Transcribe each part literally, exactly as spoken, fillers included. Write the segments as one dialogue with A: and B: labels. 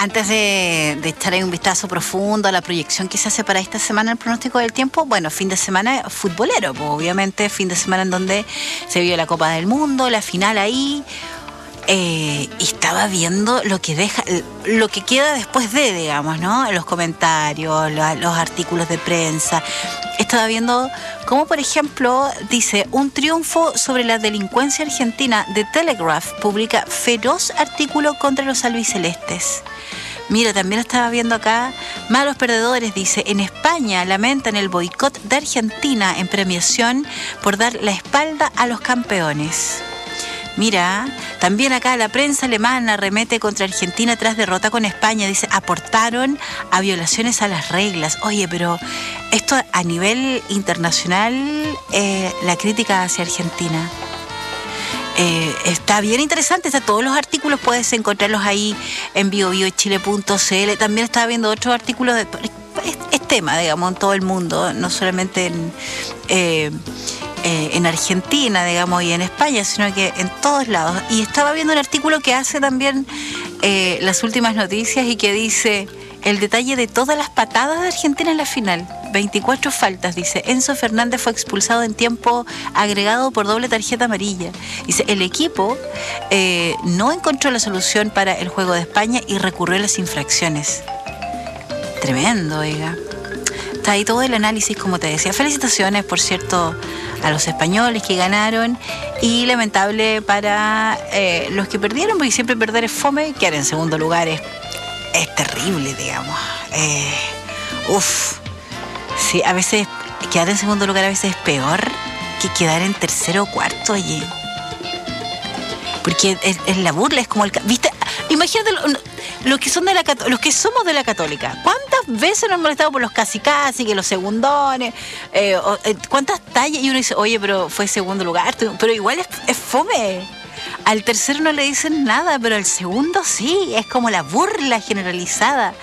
A: antes de, de echar ahí un vistazo profundo a la proyección que se hace para esta semana, el pronóstico del tiempo, bueno, fin de semana futbolero, pues, obviamente, fin de semana en donde se vio la Copa del Mundo, la final ahí. Eh, y estaba viendo lo que deja, lo que queda después de, digamos, ¿no? Los comentarios, la, los artículos de prensa. Estaba viendo cómo, por ejemplo, dice, un triunfo sobre la delincuencia argentina. The Telegraph publica feroz artículo contra los albicelestes. Mira, también estaba viendo acá, malos perdedores, dice, en España lamentan el boicot de Argentina en premiación por dar la espalda a los campeones. Mira, también acá la prensa alemana remete contra Argentina tras derrota con España. Dice, aportaron a violaciones a las reglas. Oye, pero esto a nivel internacional, eh, la crítica hacia Argentina. Eh, está bien interesante, está, todos los artículos puedes encontrarlos ahí en bio bio chile punto c l. También estaba viendo otros artículos, de, es, es tema, digamos, en todo el mundo, no solamente en... Eh, Eh, en Argentina, digamos, y en España, sino que en todos lados. Y estaba viendo un artículo que hace también eh, las últimas noticias y que dice el detalle de todas las patadas de Argentina en la final. veinticuatro faltas, dice. Enzo Fernández fue expulsado en tiempo agregado por doble tarjeta amarilla. Dice, el equipo eh, no encontró la solución para el juego de España y recurrió a las infracciones. Tremendo, oiga. Está ahí todo el análisis, como te decía. Felicitaciones, por cierto, a los españoles que ganaron, y lamentable para eh, los que perdieron, porque siempre perder es fome. Quedar en segundo lugar es, es terrible, digamos. Eh, uf, sí, a veces quedar en segundo lugar a veces es peor que quedar en tercero o cuarto allí, porque es, es la burla, es como el, ¿viste? Imagínate lo, lo que son de la los que somos de la Católica. ¿Cuántas veces nos hemos molestado por los casi casi, que los segundones? Eh, o, eh, ¿Cuántas tallas? Y uno dice, oye, pero fue segundo lugar, pero igual es, es fome. Al tercero no le dicen nada, pero al segundo sí, es como la burla generalizada.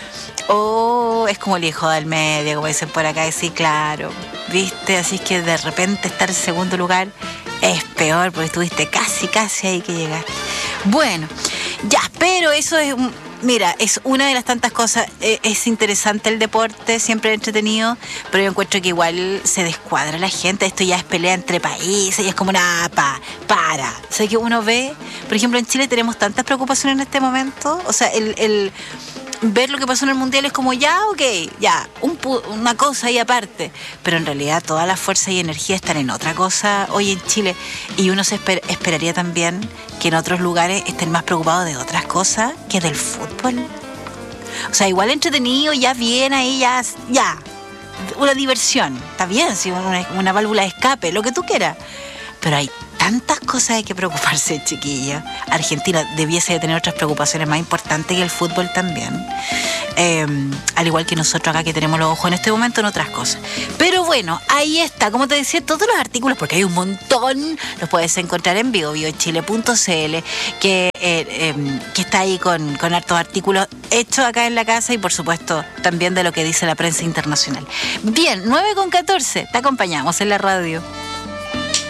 A: O es como el hijo del medio, como dicen por acá, y sí, claro, ¿viste? Así es que de repente estar en segundo lugar es peor, porque estuviste casi, casi ahí que llegaste. Bueno, ya, pero eso es, mira, es una de las tantas cosas. Eh, es interesante el deporte, siempre entretenido, pero yo encuentro que igual se descuadra la gente. Esto ya es pelea entre países y es como una pa, para. O sea, que uno ve, por ejemplo, en Chile tenemos tantas preocupaciones en este momento. O sea, el... el ver lo que pasó en el Mundial es como, ya, ok, ya, un, una cosa ahí aparte. Pero en realidad todas las fuerzas y energía están en otra cosa hoy en Chile. Y uno se esper, esperaría también que en otros lugares estén más preocupados de otras cosas que del fútbol. O sea, igual entretenido, ya bien ahí, ya, ya, una diversión. Está bien, sí, una, una válvula de escape, lo que tú quieras. Pero hay tantas cosas hay que preocuparse, chiquilla. Argentina debiese de tener otras preocupaciones más importantes que el fútbol también. Eh, al igual que nosotros acá, que tenemos los ojos en este momento en otras cosas. Pero bueno, ahí está, como te decía, todos los artículos, porque hay un montón, los puedes encontrar en bio bio chile punto c l, que, eh, eh, que está ahí con, con hartos artículos hechos acá en la casa, y por supuesto también de lo que dice la prensa internacional. Bien, nueve con catorce, te acompañamos en la radio.